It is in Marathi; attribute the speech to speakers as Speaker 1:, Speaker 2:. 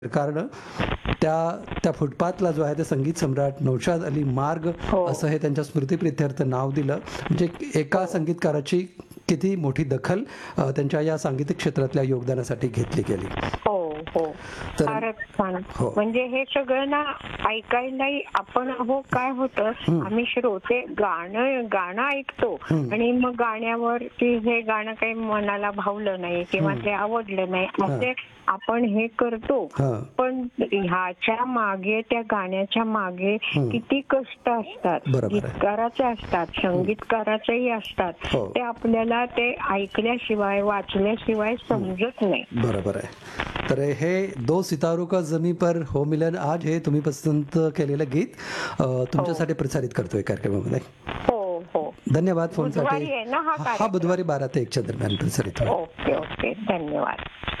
Speaker 1: सरकारनं त्या त्या फुटपाथला जो आहे ते संगीत सम्राट नौशाद अली मार्ग
Speaker 2: हो.
Speaker 1: असं हे त्यांच्या स्मृतिप्रित्यर्थ नाव दिलं. म्हणजे एका संगीतकाराची किती मोठी दखल त्यांच्या या सांगीतिक क्षेत्रातल्या योगदानासाठी घेतली गेली.
Speaker 2: हो हो
Speaker 1: तर
Speaker 2: फारच छान.
Speaker 1: हो.
Speaker 2: म्हणजे हे सगळं ना ऐकायलाही आपण काय होतं, आम्ही श्रोते गाणं गाणं ऐकतो आणि मग गाण्यावर की हे गाणं काही मनाला भावलं नाही किंवा ते आवडलं नाही असे आपण हे करतो.
Speaker 1: हां.
Speaker 2: पण ह्याच्या मागे, त्या गाण्याच्या मागे किती कष्ट असतात,
Speaker 1: बरोबर आहे.
Speaker 2: गीतकाराचे असतात, संगीतकाराचेही असतात.
Speaker 1: हो.
Speaker 2: ते आपल्याला ते ऐकल्याशिवाय वाचल्याशिवाय समजत नाही.
Speaker 1: बरोबर आहे. तर हे दो सितारों का जमी पर हो मिलन आज हे तुम्ही पसंत केलेलं गीत तुमच्यासाठी प्रसारित करतोय कार्यक्रमामध्ये.
Speaker 2: हो हो
Speaker 1: धन्यवाद फोनसाठी.
Speaker 2: बुधवारी आहे ना हा
Speaker 1: हा
Speaker 2: कार्यक्रम?
Speaker 1: बुधवारी 12 ते 1 च्या दरम्यान प्रसारित होईल.
Speaker 2: ओके ओके धन्यवाद.